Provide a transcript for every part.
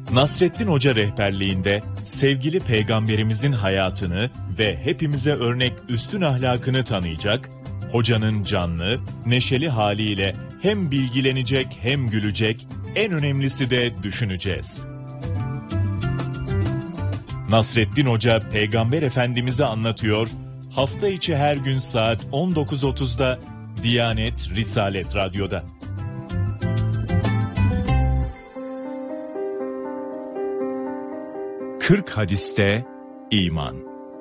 Nasreddin Hoca rehberliğinde sevgili peygamberimizin hayatını ve hepimize örnek üstün ahlakını tanıyacak, hocanın canlı, neşeli haliyle hem bilgilenecek hem gülecek, en önemlisi de düşüneceğiz. Nasreddin Hoca Peygamber Efendimiz'i anlatıyor, hafta içi her gün saat 19.30'da Diyanet Risalet Radyo'da. Kırk hadiste iman.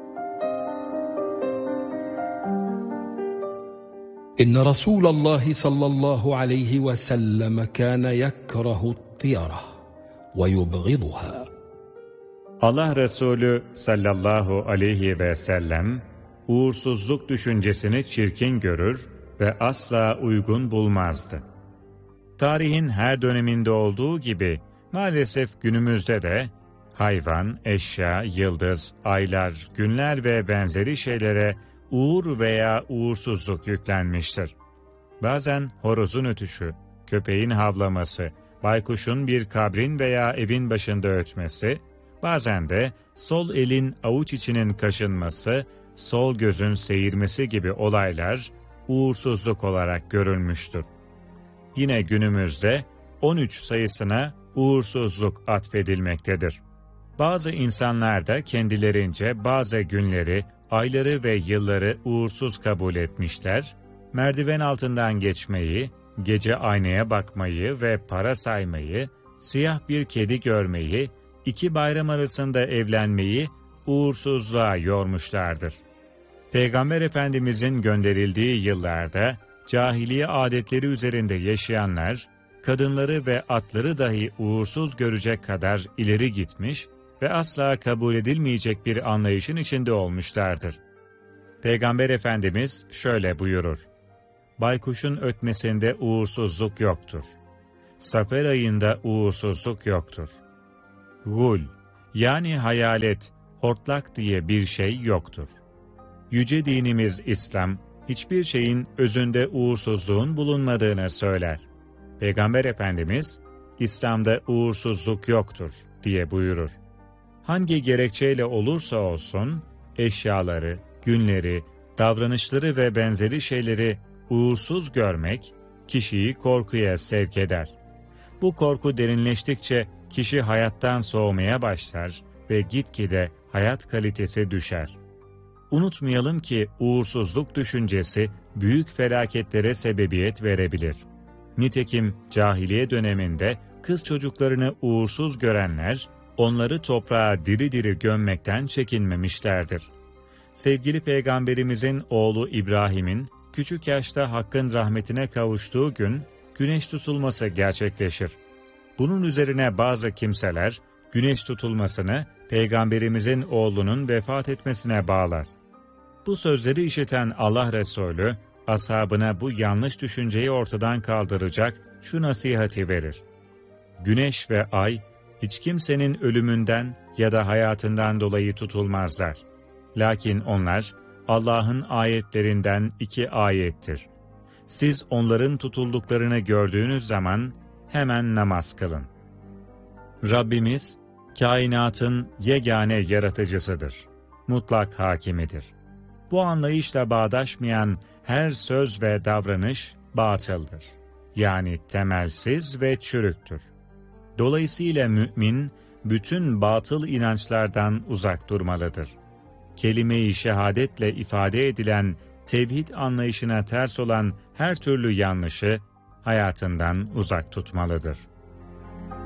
İnne Resulallah sallallahu aleyhi ve sellem kâne yekrahu't tiyara ve yubghiduha. Allah Resulü sallallahu aleyhi ve sellem uğursuzluk düşüncesini çirkin görür ve asla uygun bulmazdı. Tarihin her döneminde olduğu gibi maalesef günümüzde de hayvan, eşya, yıldız, aylar, günler ve benzeri şeylere uğur veya uğursuzluk yüklenmiştir. Bazen horozun ötüşü, köpeğin havlaması, baykuşun bir kabrin veya evin başında ötmesi, bazen de sol elin avuç içinin kaşınması, sol gözün seyirmesi gibi olaylar uğursuzluk olarak görülmüştür. Yine günümüzde 13 sayısına uğursuzluk atfedilmektedir. Bazı insanlar da kendilerince bazı günleri, ayları ve yılları uğursuz kabul etmişler, merdiven altından geçmeyi, gece aynaya bakmayı ve para saymayı, siyah bir kedi görmeyi, iki bayram arasında evlenmeyi uğursuzluğa yormuşlardır. Peygamber Efendimizin gönderildiği yıllarda cahiliye adetleri üzerinde yaşayanlar, kadınları ve atları dahi uğursuz görecek kadar ileri gitmiş ve asla kabul edilmeyecek bir anlayışın içinde olmuşlardır. Peygamber Efendimiz şöyle buyurur: baykuşun ötmesinde uğursuzluk yoktur. Safer ayında uğursuzluk yoktur. Gul, yani hayalet, hortlak diye bir şey yoktur. Yüce dinimiz İslam, hiçbir şeyin özünde uğursuzluğun bulunmadığını söyler. Peygamber Efendimiz, İslam'da uğursuzluk yoktur diye buyurur. Hangi gerekçeyle olursa olsun, eşyaları, günleri, davranışları ve benzeri şeyleri uğursuz görmek, kişiyi korkuya sevk eder. Bu korku derinleştikçe kişi hayattan soğumaya başlar ve gitgide hayat kalitesi düşer. Unutmayalım ki uğursuzluk düşüncesi büyük felaketlere sebebiyet verebilir. Nitekim cahiliye döneminde kız çocuklarını uğursuz görenler, onları toprağa diri diri gömmekten çekinmemişlerdir. Sevgili Peygamberimizin oğlu İbrahim'in küçük yaşta Hakk'ın rahmetine kavuştuğu gün güneş tutulması gerçekleşir. Bunun üzerine bazı kimseler güneş tutulmasını Peygamberimizin oğlunun vefat etmesine bağlar. Bu sözleri işiten Allah Resulü, ashabına bu yanlış düşünceyi ortadan kaldıracak şu nasihati verir: güneş ve ay, hiç kimsenin ölümünden ya da hayatından dolayı tutulmazlar. Lakin onlar, Allah'ın ayetlerinden 2 ayettir. Siz onların tutulduklarını gördüğünüz zaman hemen namaz kılın. Rabbimiz, kainatın yegane yaratıcısıdır. Mutlak hakimidir. Bu anlayışla bağdaşmayan her söz ve davranış batıldır. Yani temelsiz ve çürüktür. Dolayısıyla mümin, bütün batıl inançlardan uzak durmalıdır. Kelime-i şehadetle ifade edilen tevhid anlayışına ters olan her türlü yanlışı hayatından uzak tutmalıdır.